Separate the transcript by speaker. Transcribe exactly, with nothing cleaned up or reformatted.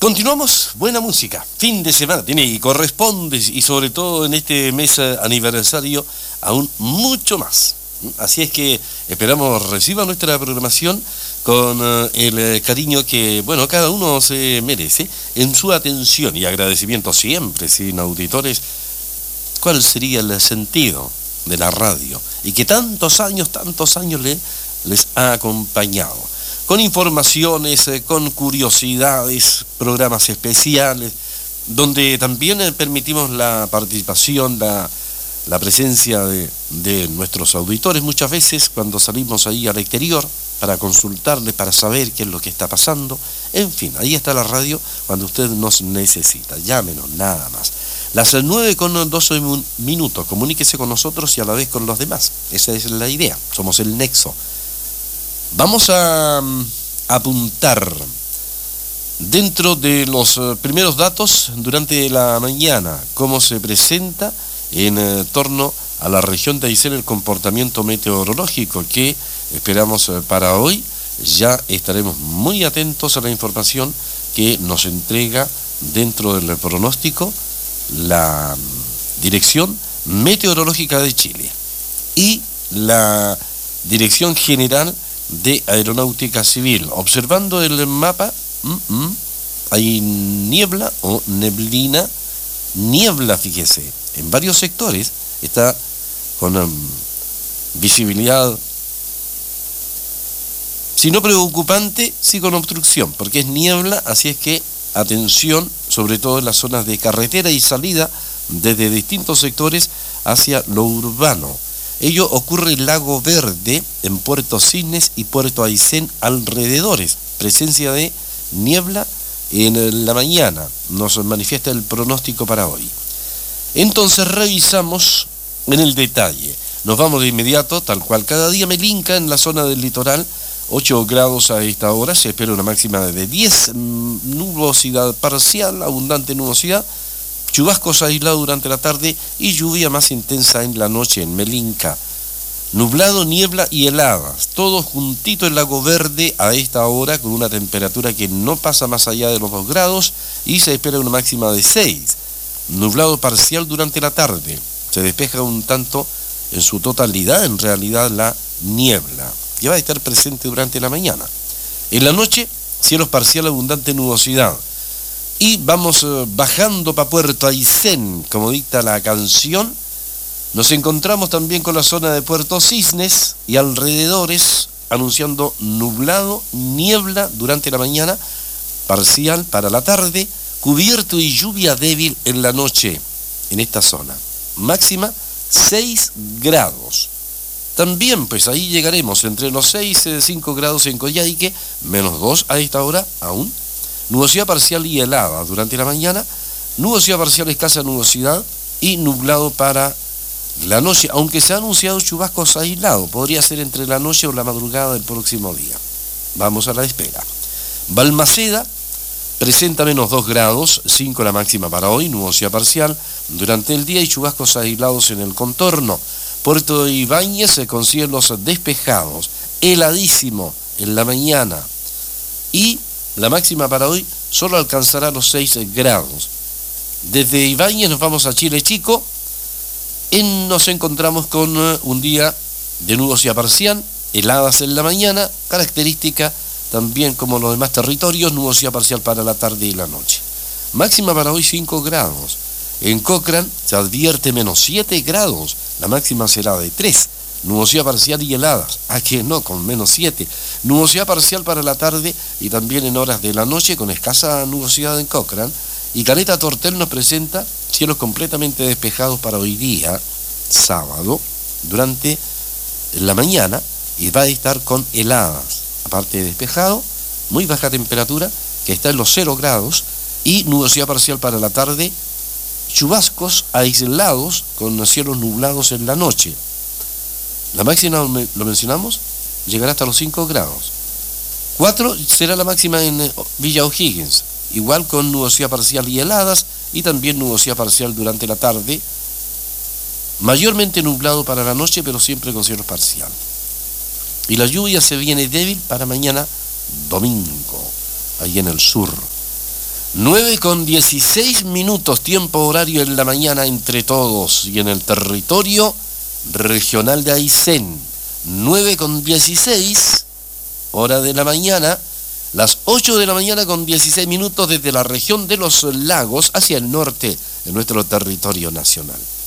Speaker 1: Continuamos, buena música, fin de semana, tiene y corresponde, y sobre todo en este mes aniversario, aún mucho más. Así es que esperamos reciba nuestra programación con uh, el cariño que, bueno, cada uno se merece en su atención y agradecimiento siempre, sin auditores. ¿Cuál sería el sentido de la radio? Y que tantos años, tantos años le, les ha acompañado. Con informaciones, eh, con curiosidades, programas especiales, donde también eh, permitimos la participación, la, la presencia de, de nuestros auditores muchas veces cuando salimos ahí al exterior para consultarles, para saber qué es lo que está pasando. En fin, ahí está la radio cuando usted nos necesita. Llámenos, nada más. Las nueve con doce minutos, comuníquese con nosotros y a la vez con los demás. Esa es la idea, somos el nexo. Vamos a apuntar dentro de los primeros datos durante la mañana cómo se presenta en torno a la región de Aysén el comportamiento meteorológico que esperamos para hoy. Ya estaremos muy atentos a la información que nos entrega dentro del pronóstico la Dirección Meteorológica de Chile y la Dirección General de Aeronáutica Civil. Observando el mapa, mm, mm, hay niebla o neblina, niebla, fíjese, en varios sectores, está con um, visibilidad, si no preocupante, sí con obstrucción, porque es niebla, así es que atención, sobre todo en las zonas de carretera y salida desde distintos sectores hacia lo urbano. Ello ocurre en Lago Verde, en Puerto Cisnes y Puerto Aysén alrededores. Presencia de niebla en la mañana, nos manifiesta el pronóstico para hoy. Entonces revisamos en el detalle. Nos vamos de inmediato, tal cual cada día, Melinca, en la zona del litoral, ocho grados a esta hora, se espera una máxima de diez, nubosidad parcial, abundante nubosidad, chubascos aislados durante la tarde y lluvia más intensa en la noche en Melinca. Nublado, niebla y heladas, todo juntito en Lago Verde a esta hora con una temperatura que no pasa más allá de los dos grados y se espera una máxima de seis. Nublado parcial durante la tarde, se despeja un tanto en su totalidad en realidad la niebla, que va a estar presente durante la mañana. En la noche, cielos parcial, abundante nubosidad. Y vamos eh, bajando para Puerto Aysén, como dicta la canción. Nos encontramos también con la zona de Puerto Cisnes y alrededores, anunciando nublado, niebla durante la mañana, parcial para la tarde, cubierto y lluvia débil en la noche en esta zona. Máxima seis grados. También, pues ahí llegaremos entre los seis y cinco grados en Coyhaique, menos dos a esta hora aún. Nubosidad parcial y helada durante la mañana, nubosidad parcial, escasa nubosidad y nublado para la noche, aunque se ha anunciado chubascos aislados, podría ser entre la noche o la madrugada del próximo día. Vamos a la espera. Balmaceda presenta menos dos grados, cinco la máxima para hoy, nubosidad parcial durante el día y chubascos aislados en el contorno. Puerto Ibáñez con cielos despejados, heladísimo en la mañana y la máxima para hoy solo alcanzará los seis grados. Desde Ibáñez nos vamos a Chile Chico. En, nos encontramos con uh, un día de nubosidad parcial, heladas en la mañana, característica también como los demás territorios, nubosidad parcial para la tarde y la noche. Máxima para hoy cinco grados. En Cochrane se advierte menos siete grados, la máxima será de tres. Nubosidad parcial y heladas, ¿a que no? Con menos siete. Nubosidad parcial para la tarde y también en horas de la noche con escasa nubosidad en Cochrane. Y Caleta Tortel nos presenta cielos completamente despejados para hoy día, sábado, durante la mañana, y va a estar con heladas. Aparte de despejado, muy baja temperatura, que está en los cero grados, y nubosidad parcial para la tarde, chubascos aislados con cielos nublados en la noche. La máxima, lo mencionamos, llegará hasta los cinco grados. cuatro será la máxima en Villa O'Higgins, igual con nubosidad parcial y heladas, y también nubosidad parcial durante la tarde, mayormente nublado para la noche, pero siempre con cielos parcial. Y la lluvia se viene débil para mañana domingo, ahí en el sur. nueve con dieciséis minutos, tiempo horario en la mañana entre todos y en el territorio regional de Aysén. nueve con dieciséis, hora de la mañana, las ocho de la mañana con dieciséis minutos desde la región de los lagos hacia el norte de nuestro territorio nacional.